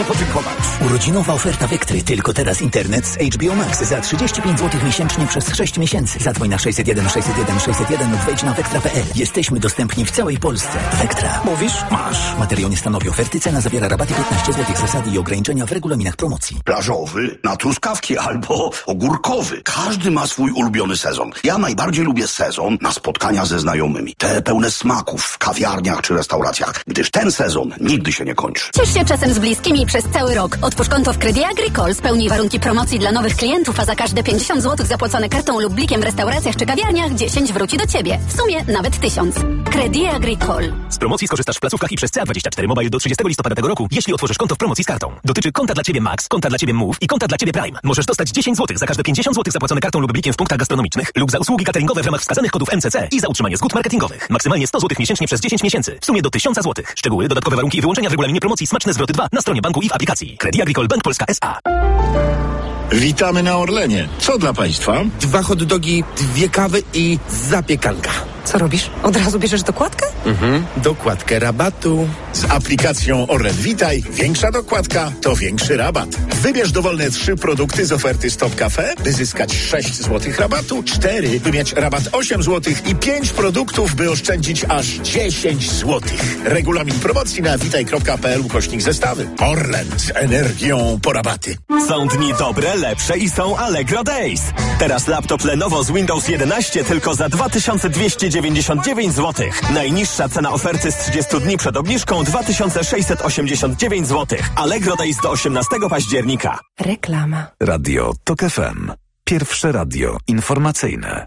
podziękować. Urodzinowa oferta Vectry. Tylko teraz internet z HBO Max za 35 zł miesięcznie przez 6 miesięcy. Zadzwoń na 601 601 601 lub wejdź na vectra.pl. Jesteśmy dostępni w całej Polsce. Vectra. Mówisz? Masz. Materiał nie stanowi oferty. Cena zawiera rabaty 15 zł. Zasady i ograniczenia w regulaminach promocji. Plażowy, na truskawki albo ogórkowy. Każdy ma swój ulubiony sezon. Ja najbardziej lubię sezon na spotkania ze znajomymi. Te pełne smaków w kawiarniach czy restauracjach. Gdyż ten sezon nigdy się nie kończy. Ciesz się czasem z bliskimi przez cały rok. Otwórz konto w Credit Agricole, spełnij warunki promocji dla nowych klientów, a za każde 50 zł zapłacone kartą lub blikiem w restauracjach czy kawiarniach 10 wróci do Ciebie. W sumie nawet 1000. Credit Agricole. Z promocji skorzystasz w placówkach i przez CA24 Mobile do 30 listopada tego roku, jeśli otworzysz konto w promocji z kartą. Dotyczy konta dla Ciebie Max, konta dla Ciebie Move i konta dla Ciebie Prime. Możesz dostać 10 zł za każde 50 zł zapłacone kartą lub blikiem w punktach gastronomicznych lub za usługi cateringowe w ramach wskazanych kodów MCC i za utrzymanie zgód marketingowych. Maksymalnie 100 zł miesięcznie przez 10 miesięcy. W sumie do 1000 zł. Szczegóły, dodatkowe warunki i wyłączenia w regulaminie promocji Smaczne Zwroty 2 na stronie banku i w aplikacji. Credit Agricole Bank Polska S.A. Witamy na Orlenie. Co dla Państwa? 2 hot dogi, 2 kawy i zapiekanka. Co robisz? Od razu bierzesz dokładkę? Dokładkę rabatu. Z aplikacją Orlen Witaj większa dokładka to większy rabat. Wybierz dowolne 3 produkty z oferty Stop Cafe, by zyskać 6 zł rabatu, 4, by mieć rabat 8 zł i 5 produktów, by oszczędzić aż 10 zł. Regulamin promocji na witaj.pl/zestawy. Orlen z energią po rabaty. Są dni dobre, lepsze i są Allegro Days. Teraz laptop Lenovo z Windows 11 tylko za 2299 zł. Najniższa cena oferty z 30 dni przed obniżką 2689 zł. Allegro Days do 18 października. Reklama. Radio TOK FM. Pierwsze radio informacyjne.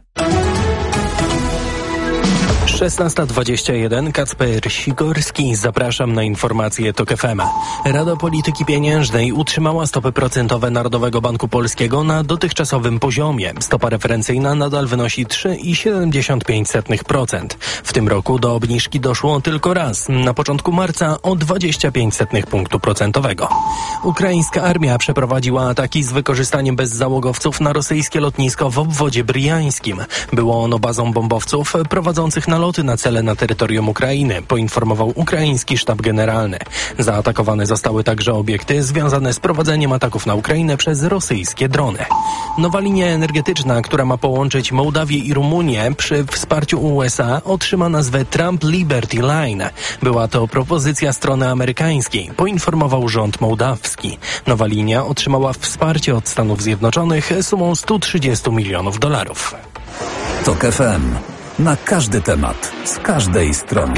16:21. Kacper Sigorski. Zapraszam na informacje TOK FM. Rada Polityki Pieniężnej utrzymała stopy procentowe Narodowego Banku Polskiego na dotychczasowym poziomie. Stopa referencyjna nadal wynosi 3,75%. W tym roku do obniżki doszło tylko raz, na początku marca o 0,25 punktu procentowego. Ukraińska armia przeprowadziła ataki z wykorzystaniem bezzałogowców na rosyjskie lotnisko w obwodzie bryjańskim. Było ono bazą bombowców prowadzących naloty na cele na terytorium Ukrainy, poinformował ukraiński sztab generalny. Zaatakowane zostały także obiekty związane z prowadzeniem ataków na Ukrainę przez rosyjskie drony. Nowa linia energetyczna, która ma połączyć Mołdawię i Rumunię przy wsparciu USA, otrzyma nazwę Trump Liberty Line. Była to propozycja strony amerykańskiej, poinformował rząd mołdawski. Nowa linia otrzymała wsparcie od Stanów Zjednoczonych sumą $130 milionów. TOK FM. Na każdy temat, z każdej strony.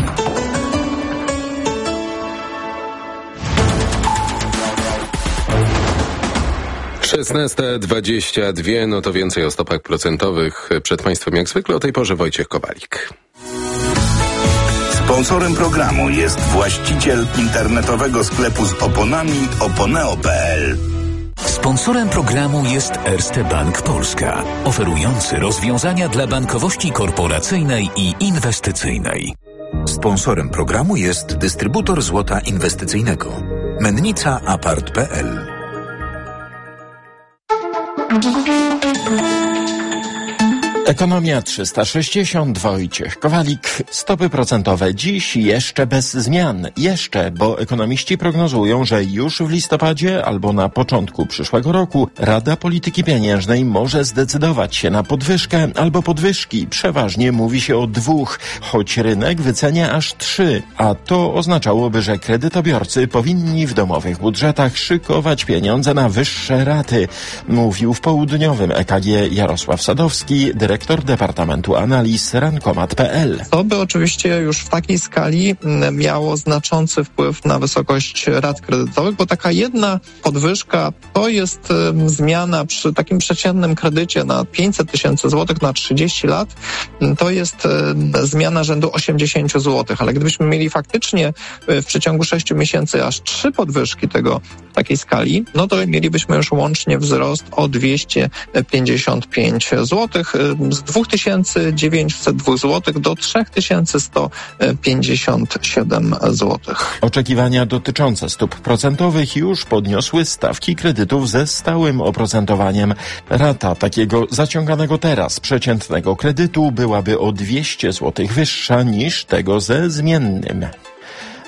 Szesnasta 22, no to więcej o stopach procentowych. Przed Państwem jak zwykle o tej porze Wojciech Kowalik. Sponsorem programu jest właściciel internetowego sklepu z oponami oponeo.pl. Sponsorem programu jest Erste Bank Polska, oferujący rozwiązania dla bankowości korporacyjnej i inwestycyjnej. Sponsorem programu jest dystrybutor złota inwestycyjnego. Mennica Apart.pl. Ekonomia 360, Wojciech Kowalik. Stopy procentowe dziś jeszcze bez zmian. Jeszcze, bo ekonomiści prognozują, że już w listopadzie albo na początku przyszłego roku Rada Polityki Pieniężnej może zdecydować się na podwyżkę albo podwyżki. Przeważnie mówi się o 2, choć rynek wycenia aż 3. A to oznaczałoby, że kredytobiorcy powinni w domowych budżetach szykować pieniądze na wyższe raty. Mówił w południowym EKG Jarosław Sadowski, dyrektor Departamentu Analiz Rankomat.pl. To by oczywiście już w takiej skali miało znaczący wpływ na wysokość rat kredytowych, bo taka jedna podwyżka to jest zmiana przy takim przeciętnym kredycie na 500 tysięcy złotych na 30 lat, to jest zmiana rzędu 80 złotych, ale gdybyśmy mieli faktycznie w przeciągu 6 miesięcy aż 3 podwyżki takiej skali, no to mielibyśmy już łącznie wzrost o 255 złotych, z 2902 zł do 3157 zł. Oczekiwania dotyczące stóp procentowych już podniosły stawki kredytów ze stałym oprocentowaniem. Rata takiego zaciąganego teraz przeciętnego kredytu byłaby o 200 zł wyższa niż tego ze zmiennym.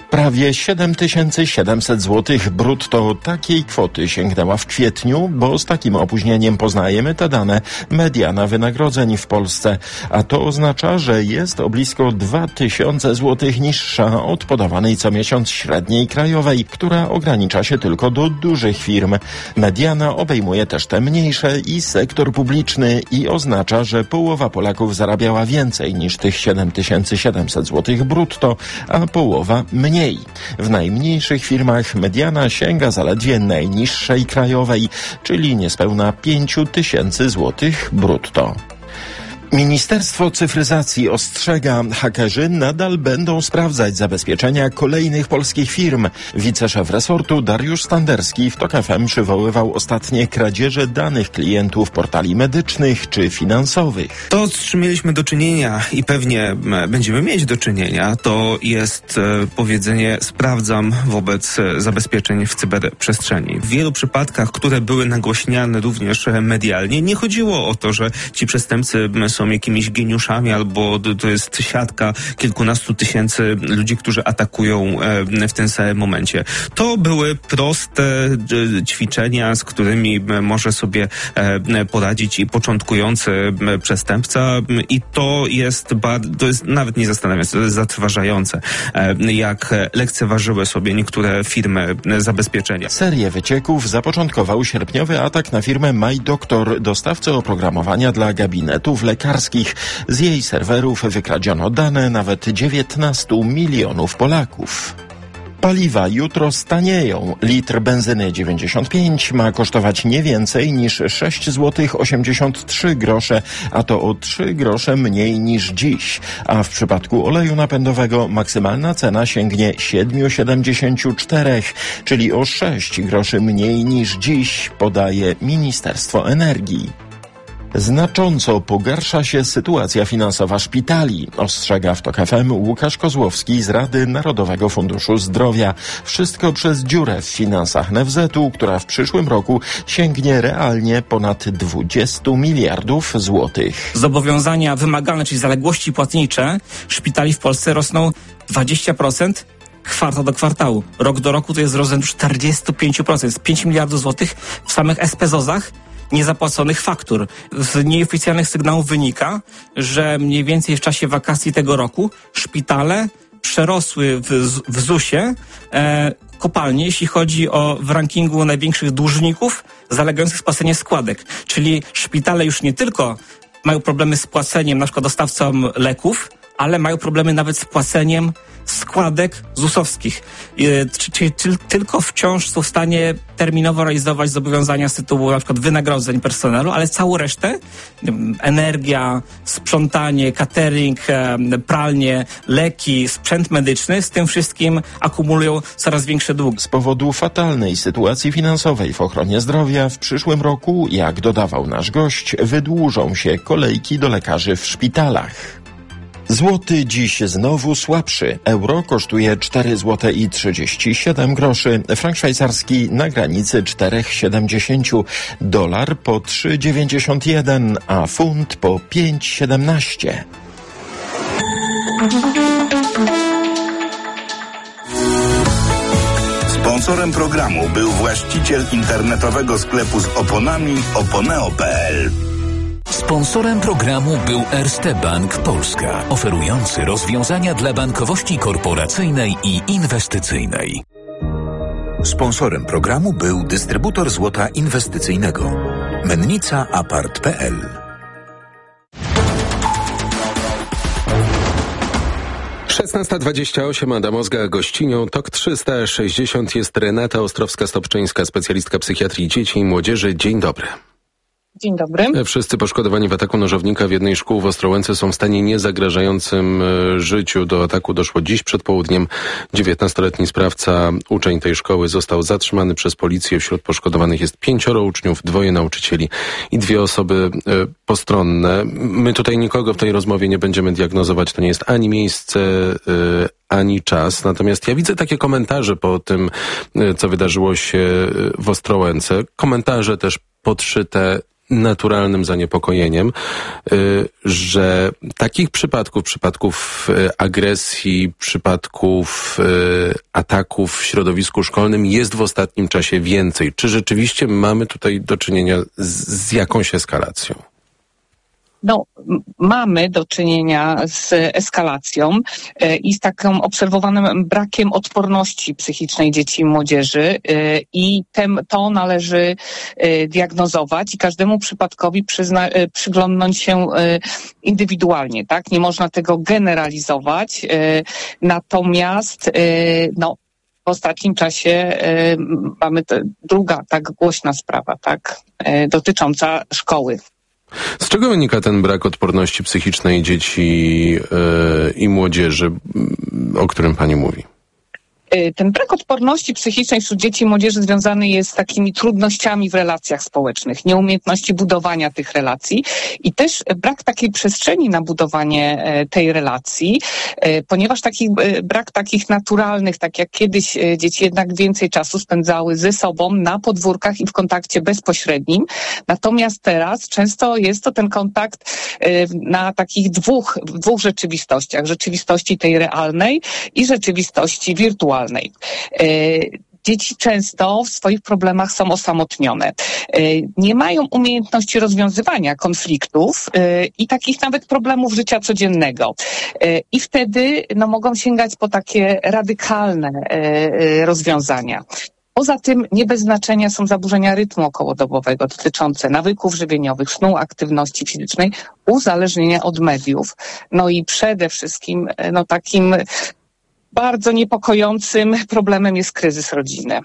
Prawie 7700 zł brutto takiej kwoty sięgnęła w kwietniu, bo z takim opóźnieniem poznajemy te dane mediana wynagrodzeń w Polsce. A to oznacza, że jest o blisko 2000 zł niższa od podawanej co miesiąc średniej krajowej, która ogranicza się tylko do dużych firm. Mediana obejmuje też te mniejsze i sektor publiczny i oznacza, że połowa Polaków zarabiała więcej niż tych 7700 zł brutto, a połowa mniej. W najmniejszych firmach mediana sięga zaledwie najniższej krajowej, czyli niespełna 5000 zł brutto. Ministerstwo Cyfryzacji ostrzega, hakerzy nadal będą sprawdzać zabezpieczenia kolejnych polskich firm. Wiceszef resortu Dariusz Standerski w TOK FM przywoływał ostatnie kradzieże danych klientów portali medycznych czy finansowych. To, z czym mieliśmy do czynienia i pewnie będziemy mieć do czynienia, to jest powiedzenie sprawdzam wobec zabezpieczeń w cyberprzestrzeni. W wielu przypadkach, które były nagłośniane również medialnie, nie chodziło o to, że ci przestępcy są jakimiś geniuszami albo to jest siatka kilkunastu tysięcy ludzi, którzy atakują w tym samym momencie. To były proste ćwiczenia, z którymi może sobie poradzić i początkujący przestępca i to jest nawet nie zastanawiające, to jest zatrważające, jak lekceważyły sobie niektóre firmy zabezpieczenia. Serię wycieków zapoczątkował sierpniowy atak na firmę MyDoctor, dostawcę oprogramowania dla gabinetów lekarskich. Z jej serwerów wykradziono dane nawet 19 milionów Polaków. Paliwa jutro stanieją. Litr benzyny 95 ma kosztować nie więcej niż 6,83 zł, a to o 3 grosze mniej niż dziś. A w przypadku oleju napędowego maksymalna cena sięgnie 7,74, czyli o 6 groszy mniej niż dziś, podaje Ministerstwo Energii. Znacząco pogarsza się sytuacja finansowa szpitali, ostrzega w TOK FM Łukasz Kozłowski z Rady Narodowego Funduszu Zdrowia. Wszystko przez dziurę w finansach NFZ-u, która w przyszłym roku sięgnie realnie ponad 20 miliardów złotych. Zobowiązania wymagalne, czyli zaległości płatnicze szpitali w Polsce rosną 20%. Kwartał do kwartału. Rok do roku to jest wzrost 45%. Z 5 miliardów złotych w samych SPZOZ-ach niezapłaconych faktur. Z nieoficjalnych sygnałów wynika, że mniej więcej w czasie wakacji tego roku szpitale przerosły w ZUS-ie kopalnie, jeśli chodzi o w rankingu największych dłużników zalegających spłacenie składek. Czyli szpitale już nie tylko mają problemy z płaceniem na przykład dostawcom leków, ale mają problemy nawet z płaceniem składek ZUS-owskich. Czyli tylko wciąż są w stanie terminowo realizować zobowiązania z tytułu na przykład wynagrodzeń personelu, ale całą resztę, energia, sprzątanie, catering, pralnie, leki, sprzęt medyczny, z tym wszystkim akumulują coraz większe długi. Z powodu fatalnej sytuacji finansowej w ochronie zdrowia w przyszłym roku, jak dodawał nasz gość, wydłużą się kolejki do lekarzy w szpitalach. Złoty dziś znowu słabszy. Euro kosztuje 4,37 zł, frank szwajcarski na granicy 4,70, dolar po 3,91, a funt po 5,17. Sponsorem programu był właściciel internetowego sklepu z oponami oponeo.pl. Sponsorem programu był Erste Bank Polska, oferujący rozwiązania dla bankowości korporacyjnej i inwestycyjnej. Sponsorem programu był dystrybutor złota inwestycyjnego. Mennica Apart.pl. Szesnasta 28, Adam Ozga, gościnią TOK 360 jest Renata Ostrowska-Stopczyńska, specjalistka psychiatrii dzieci i młodzieży. Dzień dobry. Dzień dobry. Wszyscy poszkodowani w ataku nożownika w jednej z szkół w Ostrołęce są w stanie niezagrażającym życiu. Do ataku doszło dziś przed południem. 19-letni sprawca, uczeń tej szkoły, został zatrzymany przez policję. Wśród poszkodowanych jest 5 uczniów, 2 nauczycieli i 2 osoby postronne. My tutaj nikogo w tej rozmowie nie będziemy diagnozować. To nie jest ani miejsce, ani czas. Natomiast ja widzę takie komentarze po tym, co wydarzyło się w Ostrołęce. Komentarze też podszyte naturalnym zaniepokojeniem, że takich przypadków agresji, przypadków ataków w środowisku szkolnym jest w ostatnim czasie więcej. Czy rzeczywiście mamy tutaj do czynienia z jakąś eskalacją? No, mamy do czynienia z eskalacją i z takim obserwowanym brakiem odporności psychicznej dzieci i młodzieży i to należy diagnozować i każdemu przypadkowi przyglądnąć się indywidualnie, tak? Nie można tego generalizować, natomiast w ostatnim czasie mamy druga tak głośna sprawa, tak? Dotycząca szkoły. Z czego wynika ten brak odporności psychicznej dzieci i młodzieży, o którym pani mówi? Ten brak odporności psychicznej wśród dzieci i młodzieży związany jest z takimi trudnościami w relacjach społecznych, nieumiejętności budowania tych relacji i też brak takiej przestrzeni na budowanie tej relacji, ponieważ brak takich naturalnych, tak jak kiedyś dzieci jednak więcej czasu spędzały ze sobą na podwórkach i w kontakcie bezpośrednim. Natomiast teraz często jest to ten kontakt na takich dwóch rzeczywistościach. Rzeczywistości tej realnej i rzeczywistości wirtualnej. Dzieci często w swoich problemach są osamotnione. Nie mają umiejętności rozwiązywania konfliktów i takich nawet problemów życia codziennego. I wtedy mogą sięgać po takie radykalne rozwiązania. Poza tym nie bez znaczenia są zaburzenia rytmu okołodobowego dotyczące nawyków żywieniowych, snu, aktywności fizycznej, uzależnienia od mediów. No i przede wszystkim takim bardzo niepokojącym problemem jest kryzys rodziny.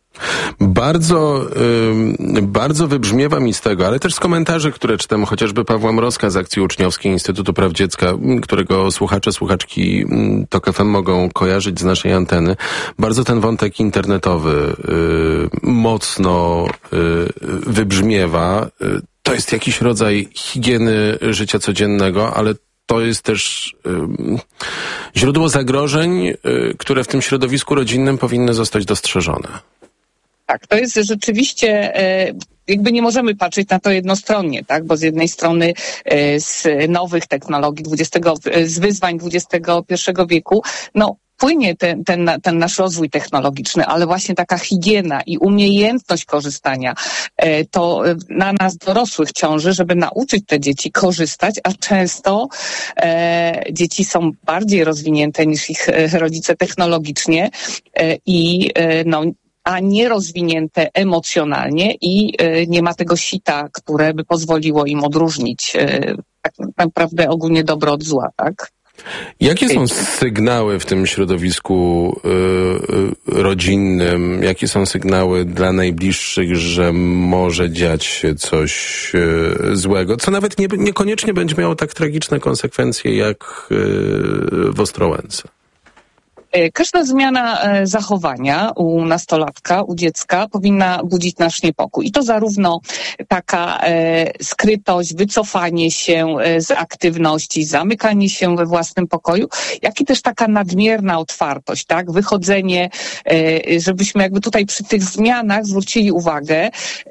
Bardzo wybrzmiewa mi z tego, ale też z komentarzy, które czytam, chociażby Pawła Mrozka z Akcji Uczniowskiej Instytutu Praw Dziecka, którego słuchaczki TOK FM mogą kojarzyć z naszej anteny. Bardzo ten wątek internetowy mocno wybrzmiewa. To jest jakiś rodzaj higieny życia codziennego, ale to jest też źródło zagrożeń, które w tym środowisku rodzinnym powinny zostać dostrzeżone. Tak, to jest rzeczywiście, jakby nie możemy patrzeć na to jednostronnie, tak? Bo z jednej strony z nowych technologii, z wyzwań XXI wieku, płynie ten nasz rozwój technologiczny, ale właśnie taka higiena i umiejętność korzystania, to na nas dorosłych ciąży, żeby nauczyć te dzieci korzystać, a często dzieci są bardziej rozwinięte niż ich rodzice technologicznie a nie rozwinięte emocjonalnie i nie ma tego sita, które by pozwoliło im odróżnić tak naprawdę ogólnie dobro od zła, tak? Jakie są sygnały w tym środowisku rodzinnym? Jakie są sygnały dla najbliższych, że może dziać się coś złego, co nawet niekoniecznie będzie miało tak tragiczne konsekwencje jak w Ostrołęce? Każda zmiana zachowania u nastolatka, u dziecka powinna budzić nasz niepokój. I to zarówno taka skrytość, wycofanie się z aktywności, zamykanie się we własnym pokoju, jak i też taka nadmierna otwartość, tak? Wychodzenie, żebyśmy jakby tutaj przy tych zmianach zwrócili uwagę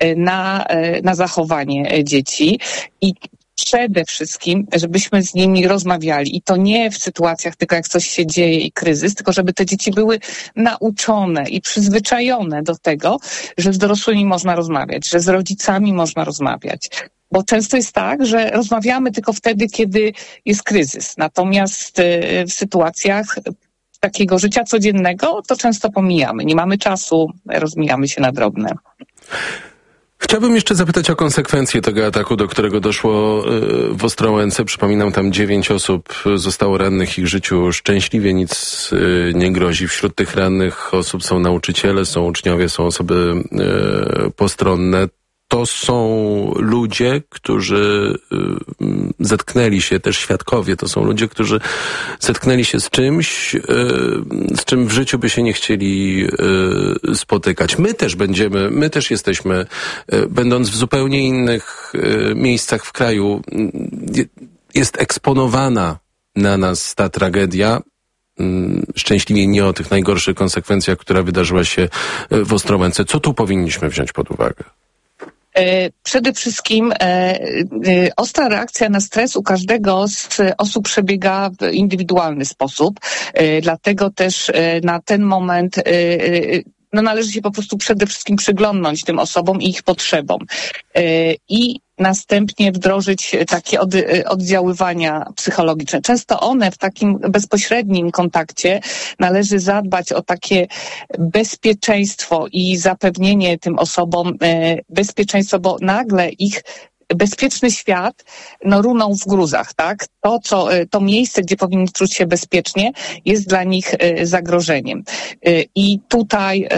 na zachowanie dzieci i przede wszystkim, żebyśmy z nimi rozmawiali i to nie w sytuacjach tylko jak coś się dzieje i kryzys, tylko żeby te dzieci były nauczone i przyzwyczajone do tego, że z dorosłymi można rozmawiać, że z rodzicami można rozmawiać. Bo często jest tak, że rozmawiamy tylko wtedy, kiedy jest kryzys. Natomiast w sytuacjach takiego życia codziennego to często pomijamy. Nie mamy czasu, rozmijamy się na drobne. Chciałbym jeszcze zapytać o konsekwencje tego ataku, do którego doszło w Ostrołęce. Przypominam, tam 9 osób zostało rannych, ich życiu szczęśliwie nic nie grozi. Wśród tych rannych osób są nauczyciele, są uczniowie, są osoby postronne. To są ludzie, którzy zetknęli się, też świadkowie, to są ludzie, którzy zetknęli się z czymś, z czym w życiu by się nie chcieli spotykać. My też jesteśmy, będąc w zupełnie innych miejscach w kraju, jest eksponowana na nas ta tragedia. Szczęśliwie nie o tych najgorszych konsekwencjach, która wydarzyła się w Ostrołęce. Co tu powinniśmy wziąć pod uwagę? Przede wszystkim ostra reakcja na stres u każdego z osób przebiega w indywidualny sposób. Dlatego też na ten moment należy się po prostu przede wszystkim przyglądnąć tym osobom i ich potrzebom. I następnie wdrożyć takie oddziaływania psychologiczne. Często one w takim bezpośrednim kontakcie należy zadbać o takie bezpieczeństwo i zapewnienie tym osobom bezpieczeństwa, bo nagle ich bezpieczny świat runął w gruzach, tak? To miejsce, gdzie powinni czuć się bezpiecznie, jest dla nich zagrożeniem. I tutaj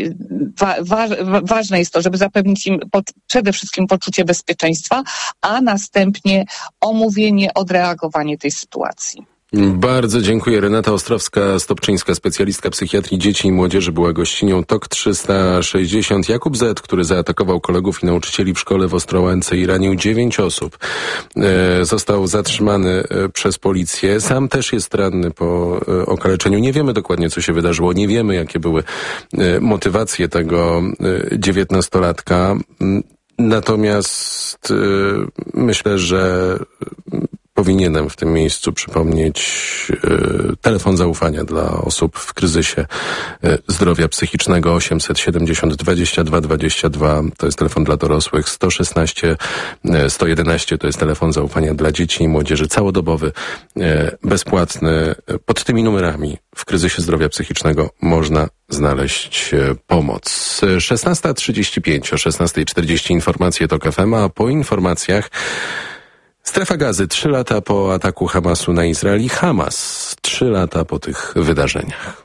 ważne jest to, żeby zapewnić im przede wszystkim poczucie bezpieczeństwa, a następnie omówienie, odreagowanie tej sytuacji. Bardzo dziękuję. Renata Ostrowska-Stopczyńska, specjalistka psychiatrii dzieci i młodzieży, była gościnią TOK 360. Jakub Z., który zaatakował kolegów i nauczycieli w szkole w Ostrołęce i ranił 9 osób, został zatrzymany przez policję. Sam też jest ranny po okaleczeniu. Nie wiemy dokładnie, co się wydarzyło. Nie wiemy, jakie były motywacje tego 19-latka. Natomiast myślę, że powinienem w tym miejscu przypomnieć telefon zaufania dla osób w kryzysie zdrowia psychicznego 870 22 22. To jest telefon dla dorosłych. 116 111 to jest telefon zaufania dla dzieci i młodzieży. Całodobowy, bezpłatny. Pod tymi numerami w kryzysie zdrowia psychicznego można znaleźć pomoc. 16:35, o 16:40 informacje TOK FM, a po informacjach Strefa Gazy 3 lata po ataku Hamasu na Izrael i Hamas 3 lata po tych wydarzeniach.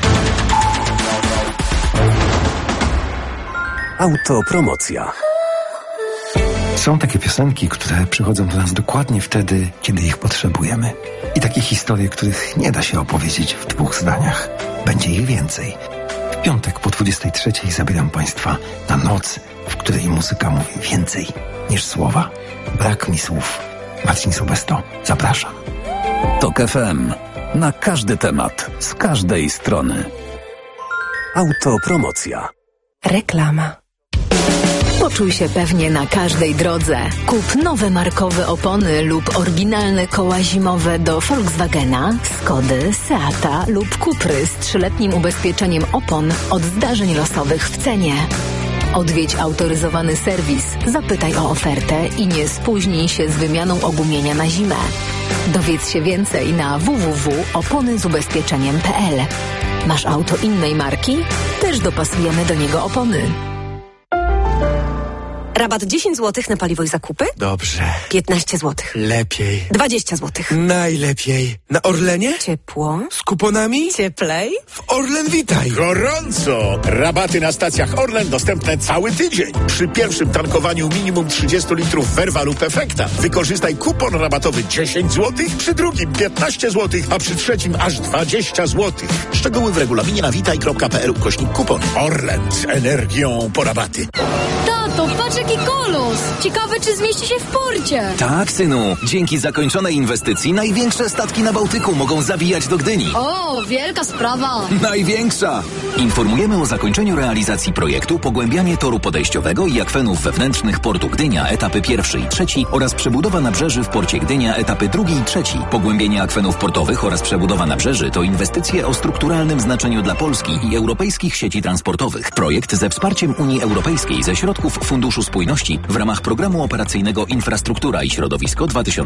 Autopromocja. Są takie piosenki, które przychodzą do nas dokładnie wtedy, kiedy ich potrzebujemy. I takie historie, których nie da się opowiedzieć w 2 zdaniach. Będzie ich więcej. W piątek po 23:00 zabieram Państwa na noc, w której muzyka mówi więcej niż słowa. Brak mi słów. Marcin Sobesto, zapraszam. TOK FM. Na każdy temat, z każdej strony. Autopromocja. Reklama. Poczuj się pewnie na każdej drodze. Kup nowe markowe opony lub oryginalne koła zimowe do Volkswagena, Skody, Seata lub Cupry z 3-letnim ubezpieczeniem opon od zdarzeń losowych w cenie. Odwiedź autoryzowany serwis, zapytaj o ofertę i nie spóźnij się z wymianą ogumienia na zimę. Dowiedz się więcej na www.oponyzubezpieczeniem.pl. Masz auto innej marki? Też dopasujemy do niego opony. Rabat 10 zł na paliwo i zakupy? Dobrze. 15 zł. Lepiej. 20 zł. Najlepiej. Na Orlenie? Ciepło. Z kuponami? Cieplej. W Orlen Witaj. Gorąco! Rabaty na stacjach Orlen dostępne cały tydzień. Przy pierwszym tankowaniu minimum 30 litrów Verva lub Efekta wykorzystaj kupon rabatowy 10 zł, przy drugim 15 zł, a przy trzecim aż 20 zł. Szczegóły w regulaminie na witaj.pl/kupon. Orlen z energią po rabaty. Tato, patrz jaki kolos! Ciekawe, czy zmieści się w porcie. Tak, synu. Dzięki zakończonej inwestycji największe statki na Bałtyku mogą zawijać do Gdyni. O, wielka sprawa. Największa! Informujemy o zakończeniu realizacji projektu Pogłębianie toru podejściowego i akwenów wewnętrznych portu Gdynia, etapy 1. i 3 oraz przebudowa nabrzeży w porcie Gdynia, etapy 2. i 3. Pogłębienie akwenów portowych oraz przebudowa nabrzeży to inwestycje o strukturalnym znaczeniu dla Polski i europejskich sieci transportowych. Projekt ze wsparciem Unii Europejskiej ze środków Funduszu Spójności w ramach Programu Operacyjnego Infrastruktura i Środowisko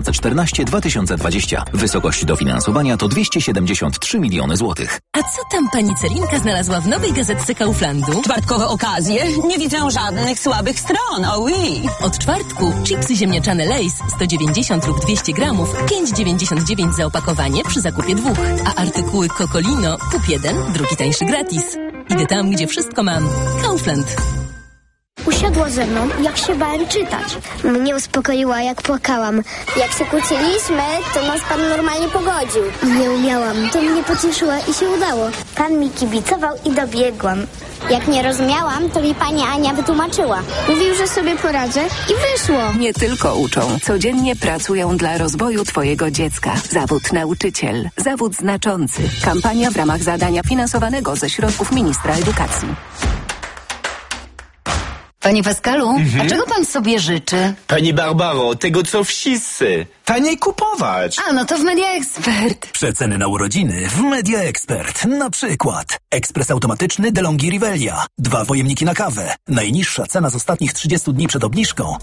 2014-2020. Wysokość dofinansowania to 273 miliony złotych. A co tam pani Celinka znalazła w nowej gazetce Kauflandu? Czwartkowe okazje? Nie widzę żadnych słabych stron, oui. Od czwartku chipsy ziemniaczane Lay's 190 lub 200 gramów, 5,99 za opakowanie przy zakupie 2. A artykuły Cocolino kup 1, drugi tańszy gratis. Idę tam, gdzie wszystko mam. Kaufland. Usiadła ze mną, jak się bałem czytać. Mnie uspokoiła, jak płakałam. Jak się kłóciliśmy, to nas pan normalnie pogodził. Nie umiałam, to mnie pocieszyła i się udało. Pan mi kibicował i dobiegłam. Jak nie rozumiałam, to mi pani Ania wytłumaczyła. Mówił, że sobie poradzę i wyszło. Nie tylko uczą, codziennie pracują dla rozwoju twojego dziecka. Zawód nauczyciel. Zawód znaczący. Kampania w ramach zadania finansowanego ze środków ministra edukacji. Panie Pascalu, a czego pan sobie życzy? Pani Barbaro, tego co wszyscy. Taniej kupować. A, no to w Media Expert. Przeceny na urodziny w Media Expert. Na przykład ekspres automatyczny DeLonghi Rivelia. 2 pojemniki na kawę. Najniższa cena z ostatnich 30 dni przed obniżką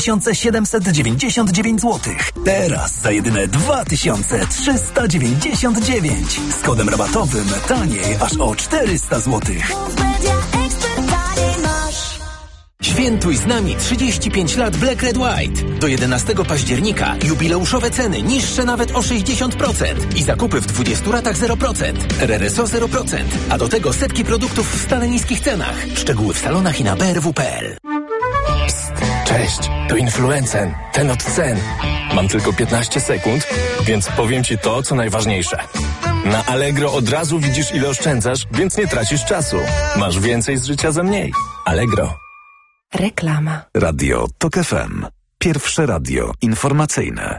2799 zł. Teraz za jedyne 2399. Z kodem rabatowym taniej aż o 400 zł. Świętuj z nami 35 lat Black Red White. Do 11 października jubileuszowe ceny niższe nawet o 60% i zakupy w 20 ratach 0%. RRSO 0%, a do tego setki produktów w stale niskich cenach. Szczegóły w salonach i na brw.pl. Cześć, to Influencen, ten od cen. Mam tylko 15 sekund, więc powiem Ci to, co najważniejsze. Na Allegro od razu widzisz, ile oszczędzasz, więc nie tracisz czasu. Masz więcej z życia za mniej. Allegro. Reklama. Radio TOK FM. Pierwsze radio informacyjne.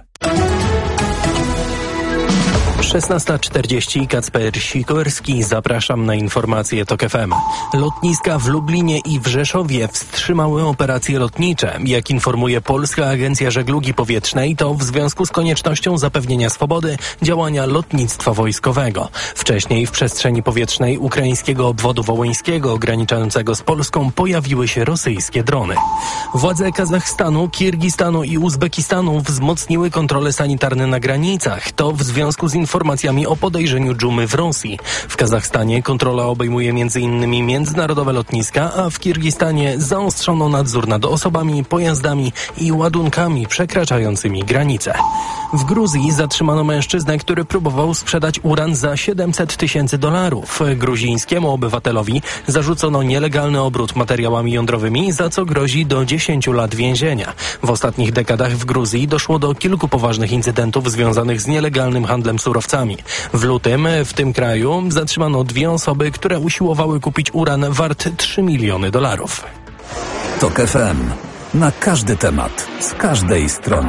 16:40, Kacper Sikorski, zapraszam na informacje TOK FM. Lotniska w Lublinie i w Rzeszowie wstrzymały operacje lotnicze. Jak informuje Polska Agencja Żeglugi Powietrznej, to w związku z koniecznością zapewnienia swobody działania lotnictwa wojskowego. Wcześniej w przestrzeni powietrznej ukraińskiego obwodu wołyńskiego graniczącego z Polską pojawiły się rosyjskie drony. Władze Kazachstanu, Kirgistanu i Uzbekistanu wzmocniły kontrole sanitarne na granicach. To w związku z informacjami o podejrzeniu dżumy w Rosji. W Kazachstanie kontrola obejmuje m.in. międzynarodowe lotniska, a w Kirgistanie zaostrzono nadzór nad osobami, pojazdami i ładunkami przekraczającymi granice. W Gruzji zatrzymano mężczyznę, który próbował sprzedać uran za $700,000. Gruzińskiemu obywatelowi zarzucono nielegalny obrót materiałami jądrowymi, za co grozi do 10 lat więzienia. W ostatnich dekadach w Gruzji doszło do kilku poważnych incydentów związanych z nielegalnym handlem surowcami. W lutym w tym kraju zatrzymano 2 osoby, które usiłowały kupić uran wart $3 miliony. TOK FM. Na każdy temat, z każdej strony.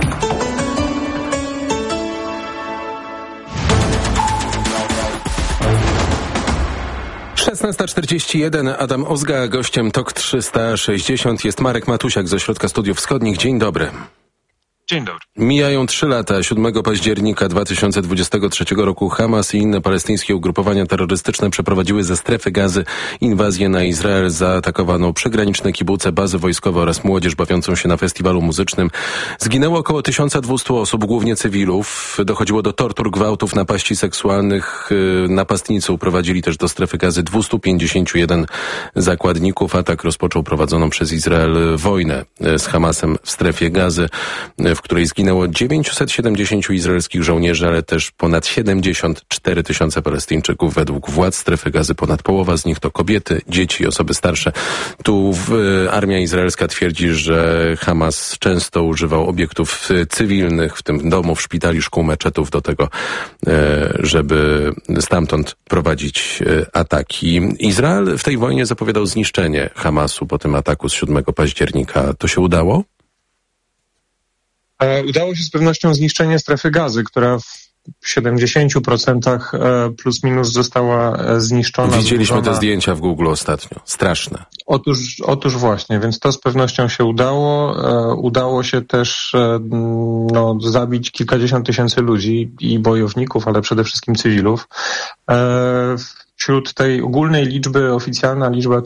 (16:41) Adam Ozga, gościem TOK 360 jest Marek Matusiak z Ośrodka Studiów Wschodnich. Dzień dobry. Dzień dobry. Mijają 3 lata. 7 października 2023 roku Hamas i inne palestyńskie ugrupowania terrorystyczne przeprowadziły ze strefy Gazy inwazję na Izrael. Zaatakowano przygraniczne kibuce, bazy wojskowe oraz młodzież bawiącą się na festiwalu muzycznym. Zginęło około 1200 osób, głównie cywilów. Dochodziło do tortur, gwałtów, napaści seksualnych. Napastnicy uprowadzili też do strefy Gazy 251 zakładników. Atak rozpoczął prowadzoną przez Izrael wojnę z Hamasem w strefie Gazy, w której zginęło 970 izraelskich żołnierzy, ale też ponad 74 000 Palestyńczyków. Według władz strefy Gazy ponad połowa z nich to kobiety, dzieci i osoby starsze. Tu armia izraelska twierdzi, że Hamas często używał obiektów cywilnych, w tym domów, szpitali, szkół, meczetów do tego, żeby stamtąd prowadzić ataki. Izrael w tej wojnie zapowiadał zniszczenie Hamasu po tym ataku z 7 października. To się udało? Udało się z pewnością zniszczenie strefy Gazy, która w 70% plus minus została zniszczona. Widzieliśmy te zdjęcia w Google ostatnio. Straszne. Otóż właśnie, więc to z pewnością się udało. Udało się też zabić kilkadziesiąt tysięcy ludzi i bojowników, ale przede wszystkim cywilów. Wśród tej ogólnej liczby, oficjalna liczba